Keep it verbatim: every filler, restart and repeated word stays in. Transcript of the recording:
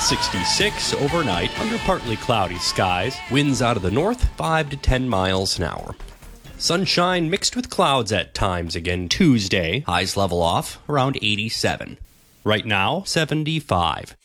sixty-six overnight under partly cloudy skies. Winds out of the north, five to ten miles an hour. Sunshine mixed with clouds at times again Tuesday. Highs level off around eighty-seven. Right now, seventy-five.